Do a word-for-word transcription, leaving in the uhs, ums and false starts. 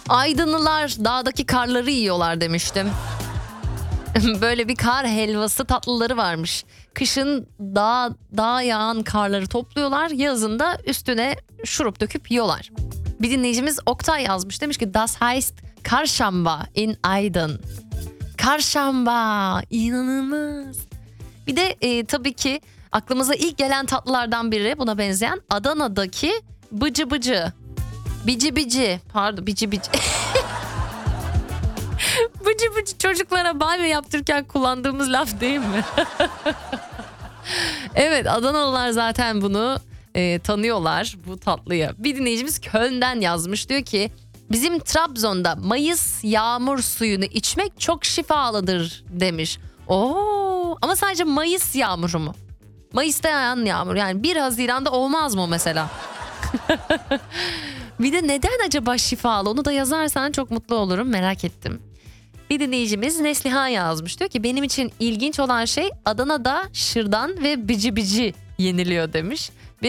Aydınlılar dağdaki karları yiyorlar demiştim. Böyle bir kar helvası tatlıları varmış. Kışın dağ, dağa yağan karları topluyorlar. Yazın da üstüne şurup döküp yiyorlar. Bir dinleyicimiz Oktay yazmış. Demiş ki Das heißt Karşamba in Aydın. Karşamba, inanılmaz. Bir de e, tabii ki aklımıza ilk gelen tatlılardan biri buna benzeyen Adana'daki bıcı bıcı. Bici bici pardon bici bici. Bıcı bıcı çocuklara banyo yaptırırken kullandığımız laf değil mi? Evet, Adanalılar zaten bunu e, tanıyorlar, bu tatlıyı. Bir dinleyicimiz Köln'den yazmış, diyor ki bizim Trabzon'da Mayıs yağmur suyunu içmek çok şifalıdır demiş. Oo, ama sadece Mayıs yağmuru mu? Mayıs'ta yağan yağmur, yani bir Haziran'da olmaz mı mesela? Bir de neden acaba şifalı, onu da yazarsan çok mutlu olurum, merak ettim. Bir dinleyicimiz Neslihan yazmış, diyor ki benim için ilginç olan şey Adana'da şırdan ve bici bici yeniliyor demiş.